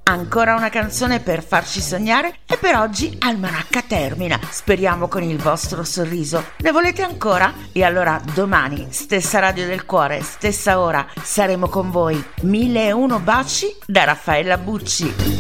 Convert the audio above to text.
ancora una canzone per farci sognare e per oggi Almanacca termina, speriamo con il vostro sorriso. Ne volete ancora? E allora domani, stessa Radio del Cuore, stessa ora, saremo con voi. 1001 baci da Raffaella Bucci.